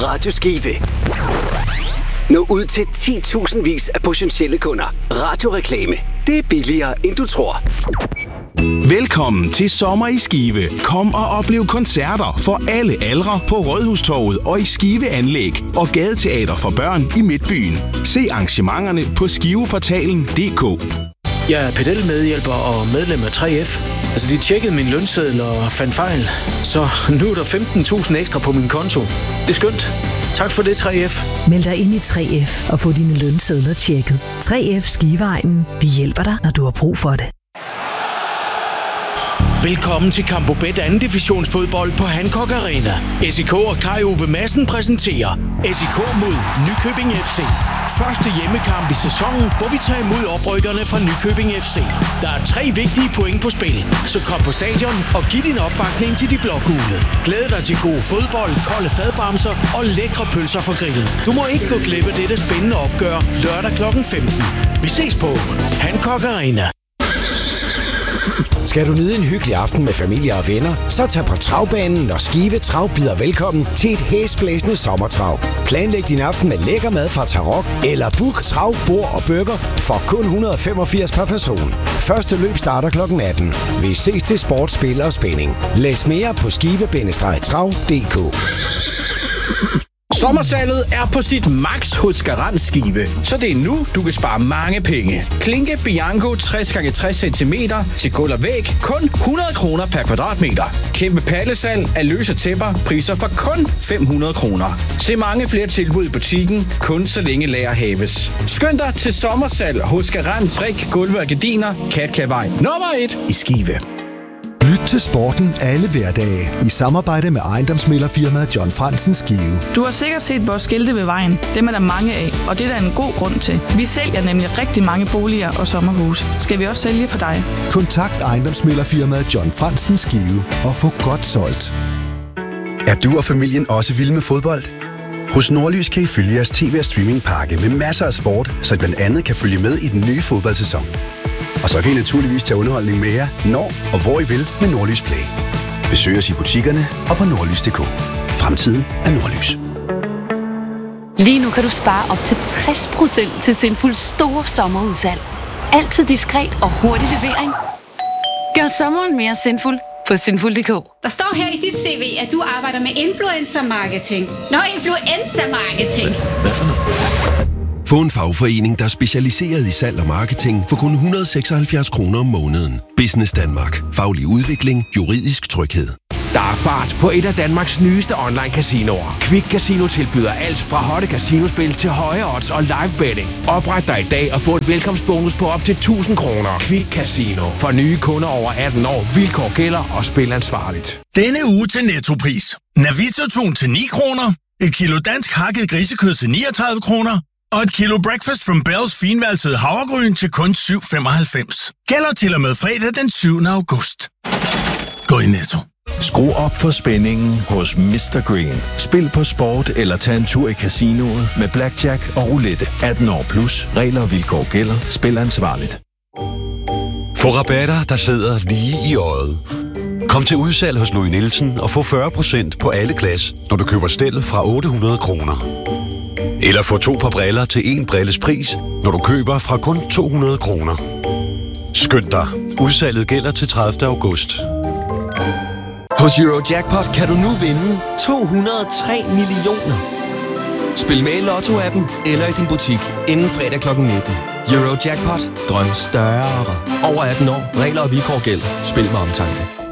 Radio Skive. Nå ud til 10.000 vis af potentielle kunder. Radioreklame. Det er billigere, end du tror. Velkommen til Sommer i Skive. Kom og oplev koncerter for alle aldre på Rådhustorvet og i Skive Anlæg og gadeteater for børn i Midtbyen. Se arrangementerne på skiveportalen.dk. Jeg er pedelmedhjælper og medlem af 3F. Altså, de tjekkede min lønseddel og fandt fejl. Så nu er der 15.000 ekstra på min konto. Det er skønt. Tak for det, 3F. Meld dig ind i 3F og få dine lønsedler tjekket. 3F Skiveegnen. Vi hjælper dig, når du har brug for det. Velkommen til Campo Bet 2. divisionsfodbold på Hancock Arena. SIK og Kai Ove Madsen præsenterer SIK mod Nykøbing FC. Første hjemmekamp i sæsonen, hvor vi tager imod oprykkerne fra Nykøbing FC. Der er 3 vigtige point på spil, så kom på stadion og giv din opbakning til de blågule. Glæd dig til god fodbold, kolde fadbamser og lækre pølser fra grillen. Du må ikke gå glip af dette spændende opgør lørdag kl. 15. Vi ses på Hancock Arena. Skal du nyde en hyggelig aften med familie og venner, så tag på travbanen, når Skive Trav byder velkommen til et hæsblæsende sommertrav. Planlæg din aften med lækker mad fra Tarok, eller book trav, bord og burger for kun 185 per person. Første løb starter kl. 18. Vi ses til sport, spil og spænding. Læs mere på skive-trav.dk. Sommersalget er på sit max hos Garant Skive, så det er nu, du kan spare mange penge. Klinke Bianco 60x60 cm til gulv og væg, kun 100 kroner per kvadratmeter. Kæmpe pallesal af løse tæpper, priser for kun 500 kroner. Se mange flere tilbud i butikken, kun så længe lager haves. Skynd dig til sommersalg hos Garant Brik, Gulve og Gardiner, Katkavej nummer 1 i Skive. Lyt til sporten alle hverdage i samarbejde med ejendomsmæglerfirmaet John Frantzen Skive. Du har sikkert set vores skilte ved vejen. Dem er der mange af, og det er der en god grund til. Vi sælger nemlig rigtig mange boliger og sommerhuse. Skal vi også sælge for dig? Kontakt ejendomsmæglerfirmaet John Frantzen Skive og få godt solgt. Er du og familien også vilde med fodbold? Hos Nordlys kan I følge jeres tv- og streamingpakke med masser af sport, så I blandt andet kan følge med i den nye fodboldsæson. Og så kan I naturligvis tage underholdning med jer, når og hvor I vil med Nordlys Play. Besøg os i butikkerne og på nordlys.dk. Fremtiden er Nordlys. Lige nu kan du spare op til 60% til Sinfuls store sommerudsalg. Altid diskret og hurtig levering. Gør sommeren mere sinful på sinful.dk. Der står her i dit CV, at du arbejder med influencer marketing. Influencer marketing. Hvad for noget? Få en fagforening, der er specialiseret i salg og marketing for kun 176 kroner om måneden. Business Danmark. Faglig udvikling. Juridisk tryghed. Der er fart på et af Danmarks nyeste online casinoer. Quick Casino tilbyder alt fra hotte casinospil til høje odds og live betting. Opret dig i dag og få et velkomstbonus på op til 1.000 kroner. Quick Casino. For nye kunder over 18 år. Vilkår gælder og spil ansvarligt. Denne uge til Nettopris. Navita-tun til 9 kroner. Et kilo dansk hakket grisekød til 39 kroner. Og et kilo Breakfast from Bells finvalsede havregryn til kun 7,95. Gælder til og med fredag den 7. august. Gå i Netto. Skru op for spændingen hos Mr. Green. Spil på sport eller tag en tur i casinoet med blackjack og roulette. 18 år plus. Regler og vilkår gælder. Spil ansvarligt. Få rabatter, der sidder lige i øjet. Kom til udsalg hos Louis Nielsen og få 40% på alle glas, når du køber stel fra 800 kroner. Eller få 2 par briller til 1 brilles pris, når du køber fra kun 200 kroner. Skynd dig. Udsalget gælder til 30. august. Hos Eurojackpot kan du nu vinde 203 millioner. Spil med i Lotto-appen eller i din butik inden fredag kl. 19. Eurojackpot. Drøm større. Over 18 år. Regler og vilkår gælder. Spil med omtanke.